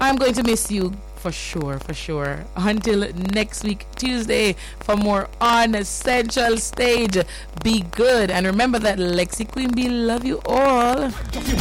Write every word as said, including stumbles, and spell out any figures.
I'm going to miss you for sure, for sure. Until next week, Tuesday, for more on Central Stage. Be good. And remember that Lexi Queen Bee love you all.